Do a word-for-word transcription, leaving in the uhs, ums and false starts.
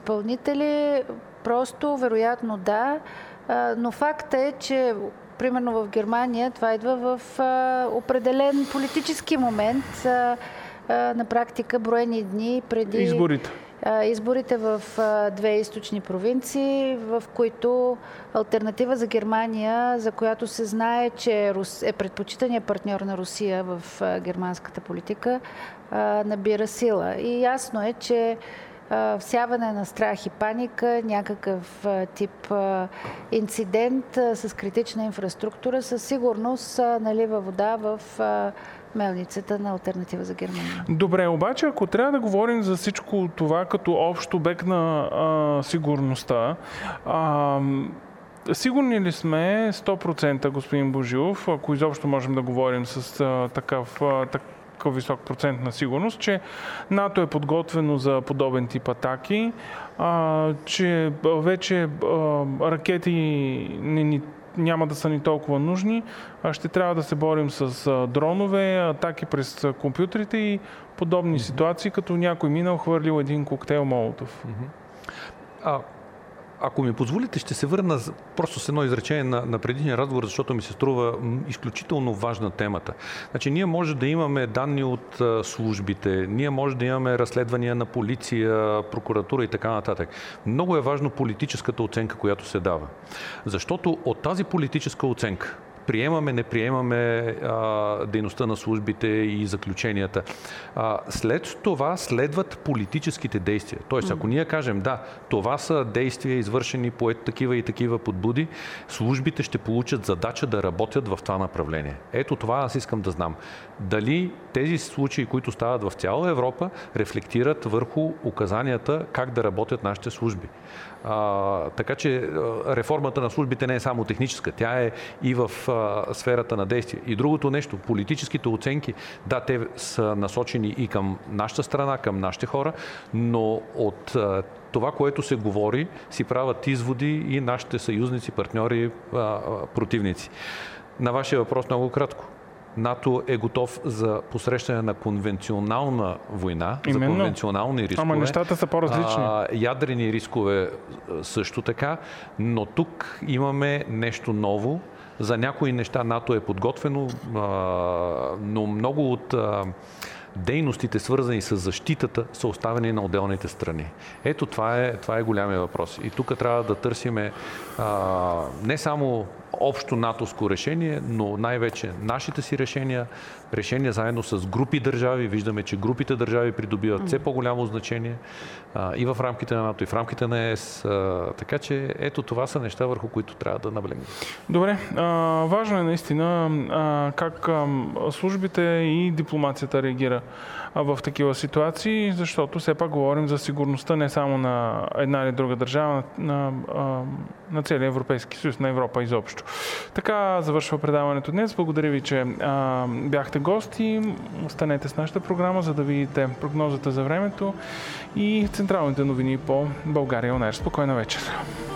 Изпълнители просто, вероятно да, но факт е, че примерно в Германия това идва в определен политически момент, на практика броени дни преди изборите. Изборите в две източни провинции, в които алтернатива за Германия, за която се знае, че е предпочитания партньор на Русия в германската политика, набира сила. И ясно е, че всяване на страх и паника, някакъв тип инцидент с критична инфраструктура със сигурност налива вода в мелницата на алтернатива за Германия. Добре, обаче ако трябва да говорим за всичко това като общ обект на а, сигурността, а, сигурни ли сме сто процента, господин Божилов, ако изобщо можем да говорим с а, такъв, а, такъв висок процент на сигурност, че НАТО е подготвено за подобен тип атаки, а, че вече а, ракети не ни няма да са ни толкова нужни, а ще трябва да се борим с дронове, атаки през компютрите и подобни mm-hmm. ситуации, като някой минал хвърлил един коктейл Молотов. Mm-hmm. А, ако ми позволите, ще се върна просто с едно изречение на, на предишния разговор, защото ми се струва изключително важна темата. Значи, ние може да имаме данни от а, службите, ние може да имаме разследвания на полиция, прокуратура и така нататък. Много е важно политическата оценка, която се дава. Защото от тази политическа оценка, приемаме, не приемаме а, дейността на службите и заключенията. А, след това следват политическите действия. Тоест, ако ние кажем, да, това са действия, извършени по такива и такива подбуди, службите ще получат задача да работят в това направление. Ето това аз искам да знам. Дали тези случаи, които стават в цяла Европа, рефлектират върху указанията как да работят нашите служби. А, така че реформата на службите не е само техническа, тя е и в а, сферата на действие. И другото нещо, политическите оценки, да, те са насочени и към нашата страна, към нашите хора, но от а, това, което се говори, си правят изводи и нашите съюзници, партньори, а, а, противници. На вашия въпрос много кратко. НАТО е готов за посрещане на конвенционална война, Именно. за конвенционални рискове. Ама нещата са по-различни. А, ядрени рискове също така, но тук имаме нещо ново. За някои неща НАТО е подготвено, а, но много от а, дейностите, свързани с защитата, са оставени на отделните страни. Ето това е, това е голямия въпрос. И тук трябва да търсиме а, не само общо натовско решение, но най-вече нашите си решения, решения заедно с групи държави. Виждаме, че групите държави придобиват все по-голямо значение а, и в рамките на НАТО, и в рамките на ЕС. А, така че ето това са неща, върху които трябва да наблегнем. Добре. А, важно е наистина а, как а, службите и дипломацията реагира а, в такива ситуации, защото все пак говорим за сигурността не само на една или друга държава, на, на, на целия Европейски съюз, на Европа изобщо. Така завършва предаването днес. Благодаря ви, че а, бяхте гости. Останете с нашата програма, за да видите прогнозата за времето и централните новини по България. Спокойна вечер.